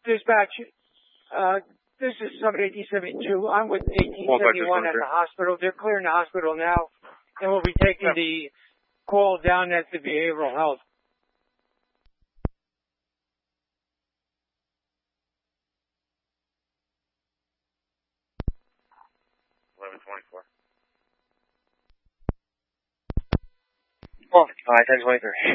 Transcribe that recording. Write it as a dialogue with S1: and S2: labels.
S1: Dispatch, this is sub 1872. I'm with 1871 at the hospital. They're clearing the hospital now, and we'll be taking the call down at the behavioral health.
S2: Oh, 1023.